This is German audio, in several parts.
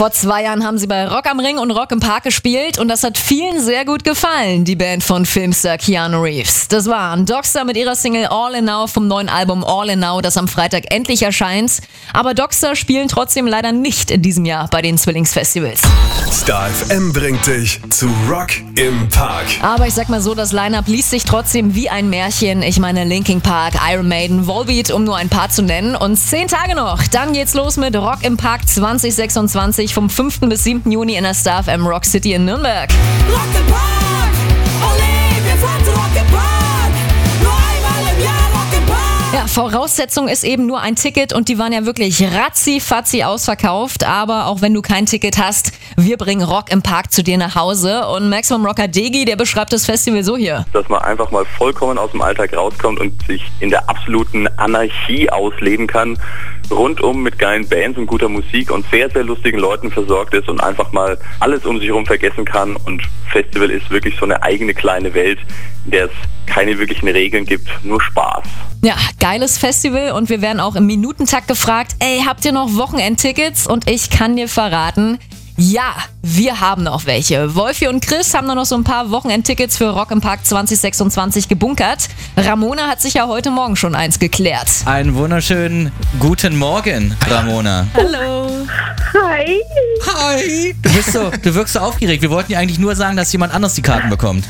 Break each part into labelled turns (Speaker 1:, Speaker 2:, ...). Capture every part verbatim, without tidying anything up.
Speaker 1: Vor zwei Jahren haben sie bei Rock am Ring und Rock im Park gespielt und das hat vielen sehr gut gefallen, die Band von Filmstar Keanu Reeves. Das waren Dogstar mit ihrer Single All In Now vom neuen Album All In Now, das am Freitag endlich erscheint. Aber Dogstar spielen trotzdem leider nicht in diesem Jahr bei den Zwillingsfestivals.
Speaker 2: Star F M bringt dich zu Rock im Park.
Speaker 1: Aber ich sag mal so, das Line-Up liest sich trotzdem wie ein Märchen. Ich meine Linkin Park, Iron Maiden, Volbeat, um nur ein paar zu nennen. Und zehn Tage noch, dann geht's los mit Rock im Park zwanzig sechsundzwanzig vom fünften bis siebten Juni in der Star F M Rock City in Nürnberg.
Speaker 3: Rock im Park, ole, wir fahren zu Rock im Park, nur einmal im Jahr Rock im Park.
Speaker 1: Ja, Voraussetzung ist eben nur ein Ticket und die waren ja wirklich ratzi-fatzi ausverkauft. Aber auch wenn du kein Ticket hast, wir bringen Rock im Park zu dir nach Hause. Und Maximum Rocker Degi, der beschreibt das Festival so hier.
Speaker 4: Dass man einfach mal vollkommen aus dem Alltag rauskommt und sich in der absoluten Anarchie ausleben kann, rundum mit geilen Bands und guter Musik und sehr, sehr lustigen Leuten versorgt ist und einfach mal alles um sich herum vergessen kann. Und Festival ist wirklich so eine eigene kleine Welt, in der es keine wirklichen Regeln gibt, nur Spaß.
Speaker 1: Ja, geiles Festival und wir werden auch im Minutentakt gefragt, ey, habt ihr noch Wochenendtickets? Und ich kann dir verraten, ja, wir haben noch welche. Wolfi und Chris haben noch so ein paar Wochenendtickets für Rock im Park zwanzig sechsundzwanzig gebunkert. Ramona hat sich ja heute Morgen schon eins geklärt.
Speaker 5: Einen wunderschönen guten Morgen, Ramona.
Speaker 1: Hallo.
Speaker 6: Hi.
Speaker 5: Hi. Du bist so, du wirkst so aufgeregt. Wir wollten dir eigentlich nur sagen, dass jemand anders die Karten bekommt.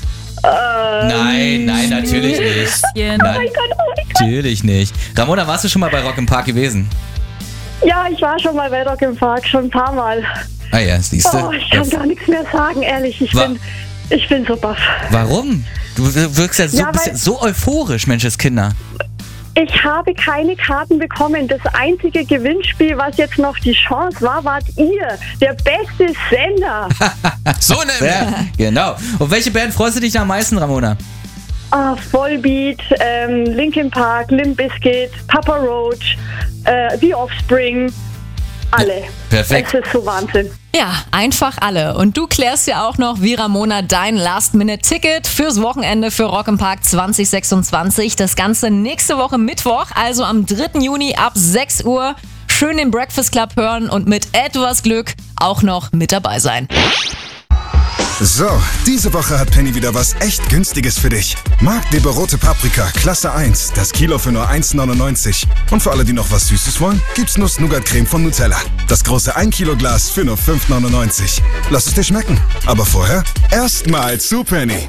Speaker 6: Ähm,
Speaker 5: Nein, nein, natürlich nicht. Nein,
Speaker 6: Oh mein Gott, oh mein Gott.
Speaker 5: natürlich nicht. Ramona, warst du schon mal bei Rock im Park gewesen?
Speaker 6: Ja, ich war schon mal bei Rock im Park, schon ein paar Mal.
Speaker 5: Ah ja, siehst du.
Speaker 6: Oh, ich kann gar nichts mehr sagen, ehrlich. Ich
Speaker 5: Wa-
Speaker 6: bin, ich bin so baff.
Speaker 5: Warum? Du wirkst ja so,
Speaker 6: Ja,
Speaker 5: bist
Speaker 6: weil-
Speaker 5: ja so euphorisch, Menscheskinder.
Speaker 6: Ich habe keine Karten bekommen. Das einzige Gewinnspiel, was jetzt noch die Chance war, wart ihr. Der beste Sender.
Speaker 7: So nämlich.
Speaker 5: Ja, genau. Und welche Band freust du dich am meisten, Ramona?
Speaker 6: Ah, Volbeat, ähm, Linkin Park, Limp Bizkit, Papa Roach, äh, The Offspring. Alle.
Speaker 5: Perfekt.
Speaker 6: Es ist so Wahnsinn.
Speaker 1: Ja, einfach alle. Und du klärst ja auch noch, wie Ramona, dein Last-Minute-Ticket fürs Wochenende für Rock im Park zwanzig sechsundzwanzig. Das Ganze nächste Woche Mittwoch, also am dritten Juni ab sechs Uhr. Schön den Breakfast Club hören und mit etwas Glück auch noch mit dabei sein.
Speaker 2: So, diese Woche hat Penny wieder was echt Günstiges für dich. Marktleber rote Paprika, Klasse eins, das Kilo für nur eins neunundneunzig. Und für alle, die noch was Süßes wollen, gibt's Nuss-Nougat-Creme von Nutella. Das große ein Kilo Glas für nur fünf neunundneunzig. Lass es dir schmecken. Aber vorher erstmal zu Penny.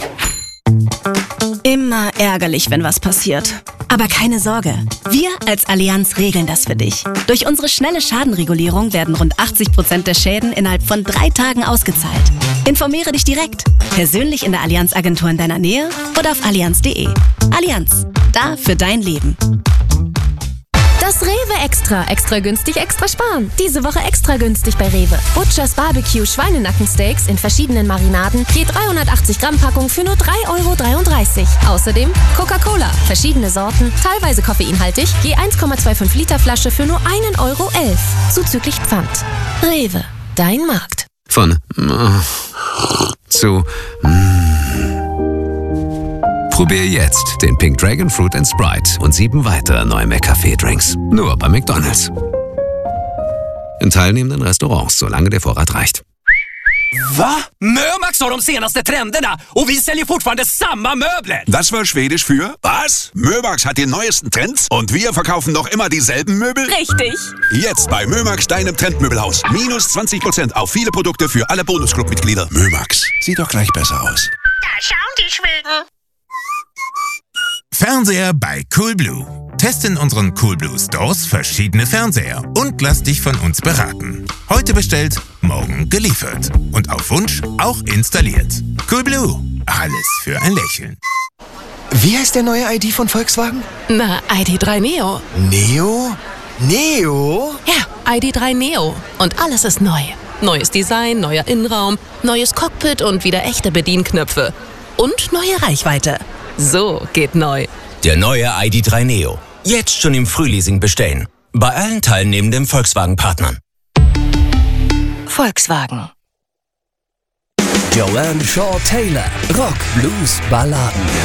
Speaker 8: Immer ärgerlich, wenn was passiert. Aber keine Sorge, wir als Allianz regeln das für dich. Durch unsere schnelle Schadenregulierung werden rund achtzig Prozent der Schäden innerhalb von drei Tagen ausgezahlt. Informiere dich direkt, persönlich in der Allianz-Agentur in deiner Nähe oder auf allianz punkt de. Allianz, da für dein Leben.
Speaker 9: Das Rewe Extra. Extra günstig, extra sparen. Diese Woche extra günstig bei Rewe. Butchers Barbecue Schweinenackensteaks in verschiedenen Marinaden. Je dreihundertachtzig Gramm Packung für nur drei Euro dreiunddreißig. Außerdem Coca-Cola. Verschiedene Sorten, teilweise koffeinhaltig. Je eins Komma fünfundzwanzig Liter Flasche für nur ein Euro elf. Zuzüglich Pfand. Rewe. Dein Markt.
Speaker 7: Von äh, zu mm. Probier jetzt den Pink Dragon Fruit and Sprite und sieben weitere neue McCafé-Drinks. Nur bei McDonald's. In teilnehmenden Restaurants, solange der Vorrat reicht.
Speaker 10: Va? Mömax har de senaste trenderna och vi säljer fortfarande samma möbler.
Speaker 11: Das war Schwedisch für was? Mömax hat die neuesten Trends und wir verkaufen noch immer dieselben Möbel?
Speaker 9: Richtig.
Speaker 11: Jetzt bei Mömax, deinem Trendmöbelhaus. Minus zwanzig Prozent auf viele Produkte für alle Bonusclub-Mitglieder. Mömax, sieht doch gleich besser aus.
Speaker 3: Da schauen die Schweden.
Speaker 12: Fernseher bei Coolblue. Teste in unseren Coolblue Stores verschiedene Fernseher und lass dich von uns beraten. Heute bestellt, morgen geliefert. Und auf Wunsch auch installiert. Coolblue. Alles für ein Lächeln.
Speaker 13: Wie heißt der neue I D von Volkswagen?
Speaker 9: Na, I D drei Neo.
Speaker 13: Neo? Neo?
Speaker 9: Ja, I D drei Neo. Und alles ist neu. Neues Design, neuer Innenraum, neues Cockpit und wieder echte Bedienknöpfe. Und neue Reichweite. So geht neu.
Speaker 10: Der neue I D drei Neo. Jetzt schon im Frühleasing bestellen. Bei allen teilnehmenden Volkswagen-Partnern.
Speaker 8: Volkswagen.
Speaker 14: Joanne Shaw Taylor. Rock, Blues, Balladen.